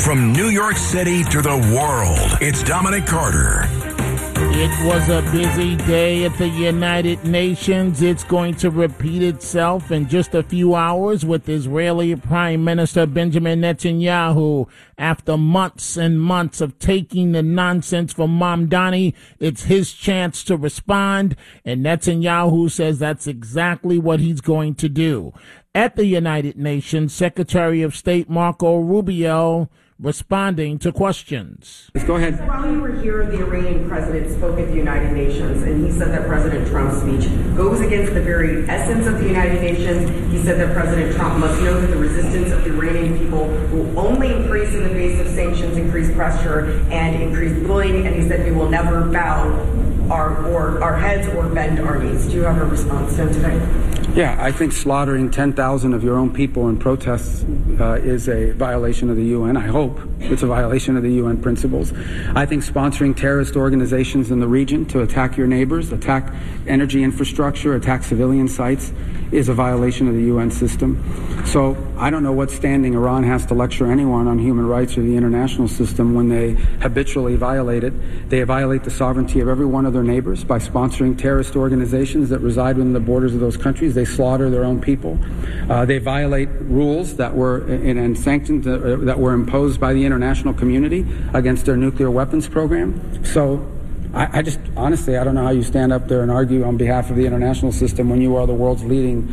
From New York City to the world, it's Dominic Carter. It was a busy day at the United Nations. It's going to repeat itself in just a few hours with Israeli Prime Minister Benjamin Netanyahu. After months and months of taking the nonsense from Mamdani, it's his chance to respond, and Netanyahu says that's exactly what he's going to do. At the United Nations, Secretary of State Marco Rubio responding to questions. Go ahead. While you were here, the Iranian president spoke at the United Nations, and he said that President Trump's speech goes against the very essence of the United Nations. He said that President Trump must know that the resistance of the Iranian people will only increase in the face of sanctions, increased pressure, and increased bullying. And he said we will never bow our heads or bend our knees. Do you have a response to him today? Yeah, I think slaughtering 10,000 of your own people in protests is a violation of the UN. I hope it's a violation of the UN principles. I think sponsoring terrorist organizations in the region to attack your neighbors, attack energy infrastructure, attack civilian sites is a violation of the UN system. So I don't know what standing Iran has to lecture anyone on human rights or the international system when they habitually violate it. They violate the sovereignty of every one of their neighbors by sponsoring terrorist organizations that reside within the borders of those countries. They slaughter their own people. They violate rules that were and sanctions that were imposed by the international community against their nuclear weapons program. So I just, honestly, I don't know how you stand up there and argue on behalf of the international system when you are the world leading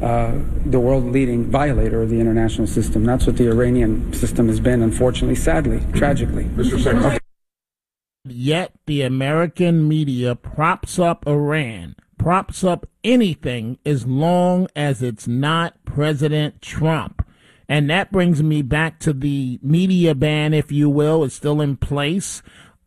violator of the international system. That's what the Iranian system has been, unfortunately, sadly, tragically. Mr. Secretary. Yet the American media props up Iran, props up anything as long as it's not President Trump. And that brings me back to the media ban, if you will. It's still in place.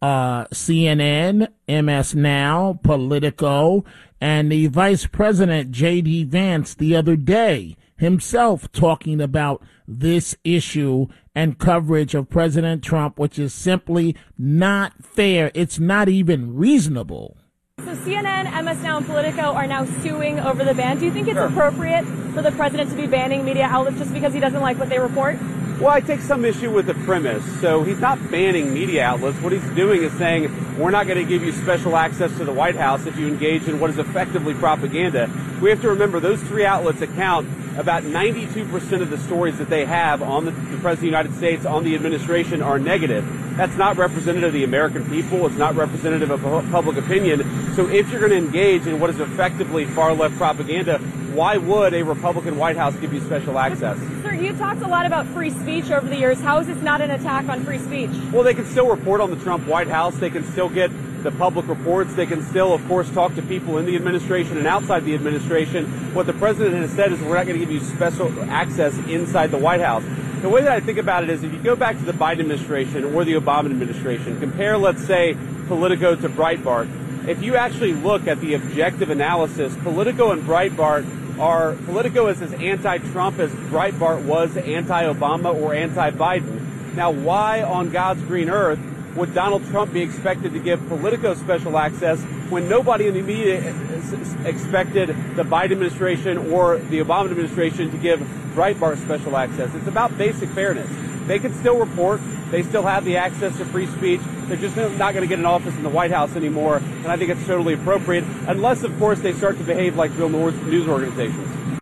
CNN, MS Now, Politico, and the Vice President, J.D. Vance, the other day, himself talking about this issue and coverage of President Trump, which is simply not fair. It's not even reasonable. So CNN, MS Now, and Politico are now suing over the ban. Do you think it's appropriate for the president to be banning media outlets just because he doesn't like what they report? Well, I take some issue with the premise. So he's not banning media outlets. What he's doing is saying, we're not going to give you special access to the White House if you engage in what is effectively propaganda. We have to remember those three outlets account about 92% of the stories that they have on the President of the United States, on the administration, are negative. That's not representative of the American people. It's not representative of public opinion. So if you're going to engage in what is effectively far-left propaganda, why would a Republican White House give you special access? Sir, you talked a lot about free speech over the years. How is this not an attack on free speech? Well, they can still report on the Trump White House. They can still get the public reports. They can still, of course, talk to people in the administration and outside the administration. What the president has said is we're not going to give you special access inside the White House. The way that I think about it is if you go back to the Biden administration or the Obama administration, compare, let's say, Politico to Breitbart. If you actually look at the objective analysis, Politico and Breitbart Politico is as anti-Trump as Breitbart was anti-Obama or anti-Biden. Now, why on God's green earth would Donald Trump be expected to give Politico special access when nobody in the media expected the Biden administration or the Obama administration to give Breitbart special access? It's about basic fairness. They can still report. They still have the access to free speech. They're just not going to get an office in the White House anymore, and I think it's totally appropriate, unless, of course, they start to behave like real news organizations.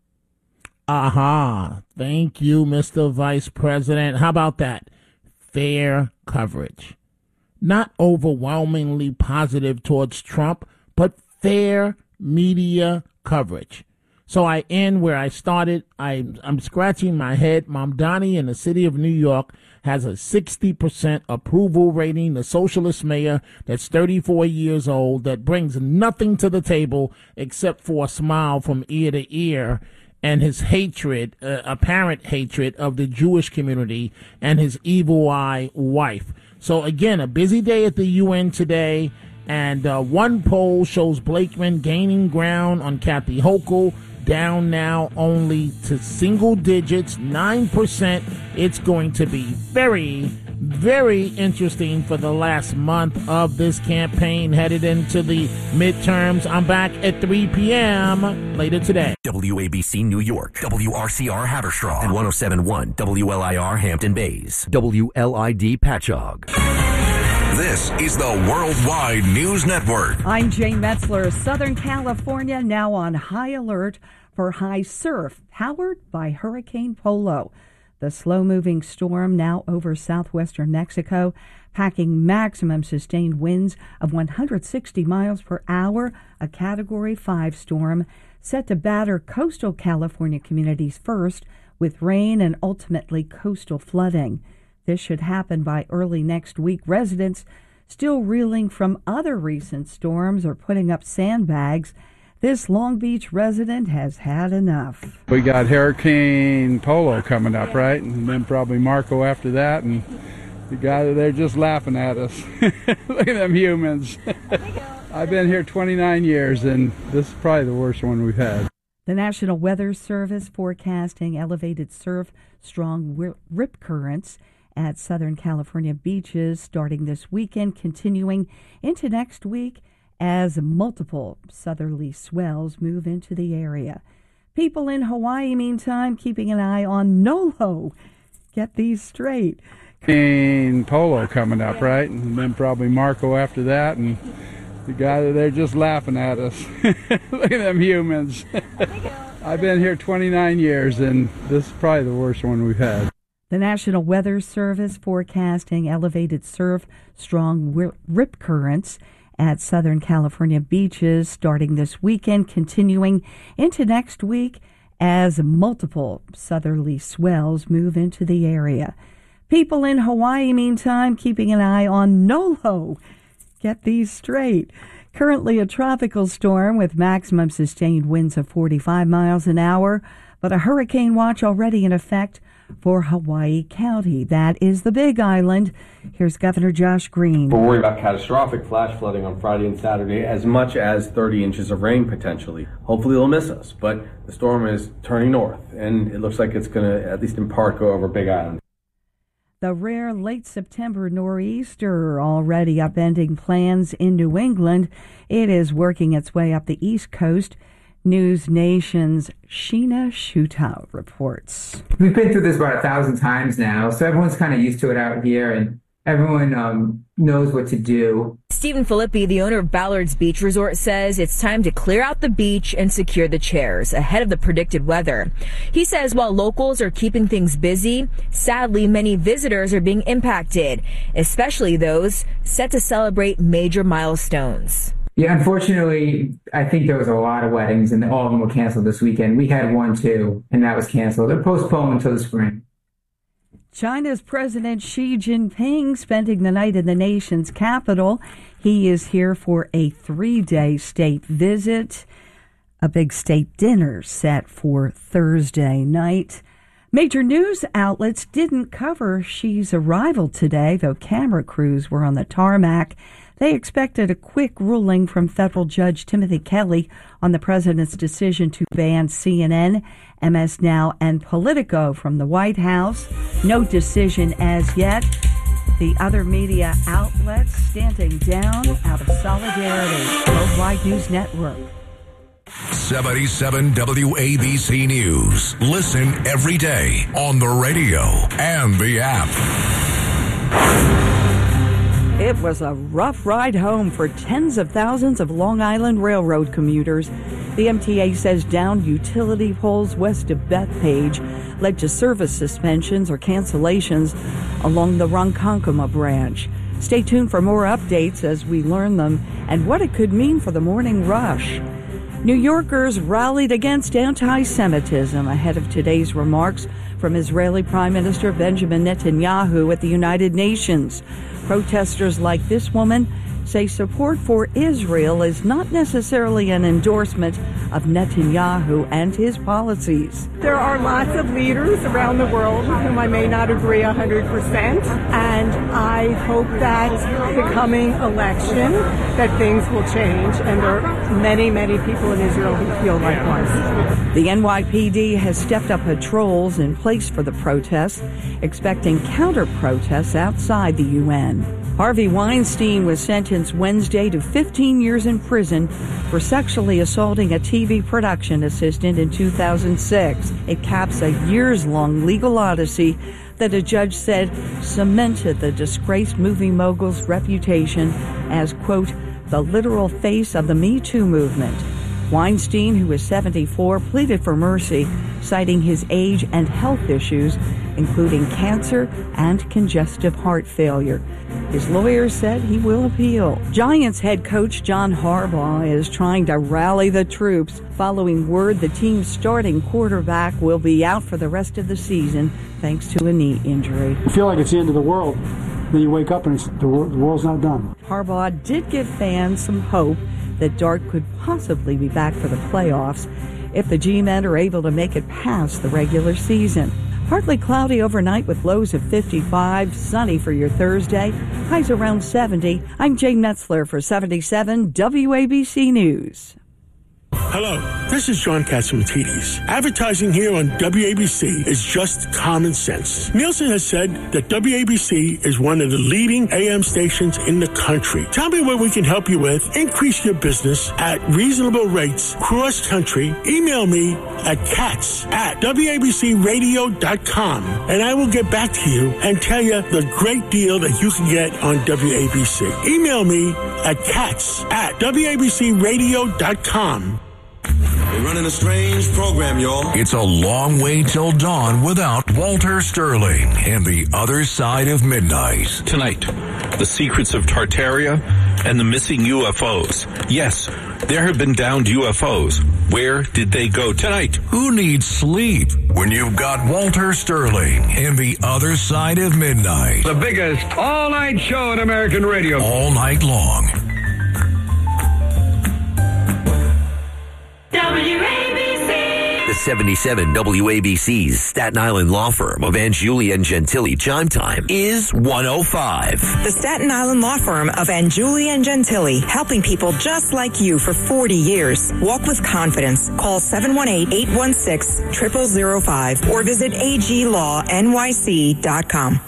Thank you, Mr. Vice President. How about that? Fair coverage. Not overwhelmingly positive towards Trump, but fair media coverage. So I end where I started. I'm scratching my head. Mamdani in the city of New York has a 60% approval rating. The socialist mayor that's 34 years old that brings nothing to the table except for a smile from ear to ear and his hatred, apparent hatred of the Jewish community and his evil eye wife. So again, a busy day at the UN today. And one poll shows Blakeman gaining ground on Kathy Hochul. down now only to single digits, 9%. It's going to be very, very interesting for the last month of this campaign headed into the midterms. I'm back at 3 p.m. later today. WABC New York, WRCR Haverstraw, and 107.1 WLIR Hampton Bays, WLID Patchogue. This is the Worldwide News Network. I'm Jane Metzler. Southern California now on high alert for high surf, powered by Hurricane Polo. The slow-moving storm now over southwestern Mexico, packing maximum sustained winds of 160 miles per hour, a Category 5 storm, set to batter coastal California communities first with rain and ultimately coastal flooding. This should happen by early next week. Residents still reeling from other recent storms are putting up sandbags. This Long Beach resident has had enough. We got Hurricane Polo coming up, right? And then probably Marco after that. And the guy, they're just laughing at us. Look at them humans. I've been here 29 years, and this is probably the worst one we've had. The National Weather Service forecasting elevated surf, strong rip currents at Southern California beaches starting this weekend, continuing into next week as multiple southerly swells move into the area. People in Hawaii, meantime, keeping an eye on Nolo. Get these straight. Polo coming up, right? And then probably Marco after that. And the guy, they're just laughing at us. Look at them humans. I've been here 29 years, and this is probably the worst one we've had. The National Weather Service forecasting elevated surf, strong rip currents at Southern California beaches starting this weekend, continuing into next week as multiple southerly swells move into the area. People in Hawaii, meantime, keeping an eye on Nolo. Get these straight. Currently a tropical storm with maximum sustained winds of 45 miles an hour, but a hurricane watch already in effect for Hawaii County. That is the Big Island. Here's Governor Josh Green. We're worried about catastrophic flash flooding on Friday and Saturday, as much as 30 inches of rain potentially. Hopefully it'll miss us, but the storm is turning north, and it looks like it's going to, at least in part, go over Big Island. The rare late September nor'easter already upending plans in New England. It is working its way up the East Coast. News Nation's Sheena Shootout reports. We've been through this about 1,000 times now, so everyone's kind of used to it out here, and everyone knows what to do. Stephen Filippi, the owner of Ballard's Beach Resort, says it's time to clear out the beach and secure the chairs ahead of the predicted weather. He says while locals are keeping things busy, sadly, many visitors are being impacted, especially those set to celebrate major milestones. Yeah, unfortunately, I think there was a lot of weddings, and all of them were canceled this weekend. We had one, too, and that was canceled. They're postponed until the spring. China's President Xi Jinping spending the night in the nation's capital. He is here for a 3-day state visit. A big state dinner set for Thursday night. Major news outlets didn't cover Xi's arrival today, though camera crews were on the tarmac. They expected a quick ruling from federal judge Timothy Kelly on the president's decision to ban CNN, MS Now, and Politico from the White House. No decision as yet. The other media outlets standing down out of solidarity. Worldwide News Network. 77 WABC News. Listen every day on the radio and the app. It was a rough ride home for tens of thousands of Long Island Railroad commuters. The MTA says downed utility poles west of Bethpage led to service suspensions or cancellations along the Ronkonkoma branch. Stay tuned for more updates as we learn them and what it could mean for the morning rush. New Yorkers rallied against anti-Semitism ahead of today's remarks from Israeli Prime Minister Benjamin Netanyahu at the United Nations. Protesters like this woman say support for Israel is not necessarily an endorsement of Netanyahu and his policies. There are lots of leaders around the world with whom I may not agree 100%, and I hope that the coming election that things will change, and there are many, many people in Israel who feel likewise. The NYPD has stepped up patrols in place for the protests, expecting counter-protests outside the UN. Harvey Weinstein was sentenced Wednesday to 15 years in prison for sexually assaulting a TV production assistant in 2006. It caps a years-long legal odyssey that a judge said cemented the disgraced movie mogul's reputation as, quote, the literal face of the Me Too movement. Weinstein, who is 74, pleaded for mercy, citing his age and health issues, including cancer and congestive heart failure. His lawyer said he will appeal. Giants head coach John Harbaugh is trying to rally the troops following word the team's starting quarterback will be out for the rest of the season thanks to a knee injury. You feel like it's the end of the world. Then you wake up and the world's not done. Harbaugh did give fans some hope that Dart could possibly be back for the playoffs if the G-men are able to make it past the regular season. Partly cloudy overnight with lows of 55, sunny for your Thursday, highs around 70. I'm Jane Metzler for 77 WABC News. Hello, this is John Catsimatidis. Advertising here on WABC is just common sense. Nielsen has said that WABC is one of the leading AM stations in the country. Tell me what we can help you with. Increase your business at reasonable rates cross-country. Email me at cats@wabcradio.com, and I will get back to you and tell you the great deal that you can get on WABC. Email me at cats@wabcradio.com. We're running a strange program, y'all. It's a long way till dawn without Walter Sterling and the other side of midnight. Tonight, the secrets of Tartaria and the missing UFOs. Yes, there have been downed UFOs. Where did they go tonight? Who needs sleep when you've got Walter Sterling and the other side of midnight? The biggest all-night show in American radio. All night long. The 77 WABC's Staten Island law firm of Anjuli and Gentili chime time is 105. The Staten Island law firm of Anjuli and Gentili, helping people just like you for 40 years. Walk with confidence. Call 718-816-0005 or visit aglawnyc.com.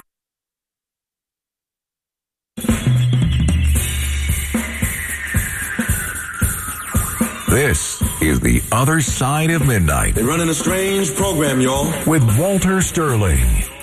This is the other side of midnight. They're running a strange program, y'all. With Walter Sterling.